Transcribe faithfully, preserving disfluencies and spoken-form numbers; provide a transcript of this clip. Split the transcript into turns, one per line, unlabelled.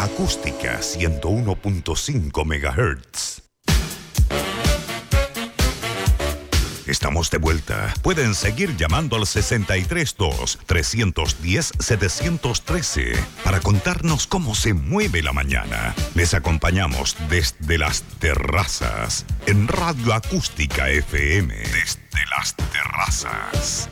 Acústica ciento uno punto cinco megahertz. Estamos de vuelta. Pueden seguir llamando al sesenta y tres dos, trescientos diez, setecientos trece para contarnos cómo se mueve la mañana. Les acompañamos desde las terrazas en Radio Acústica F M. Desde las terrazas.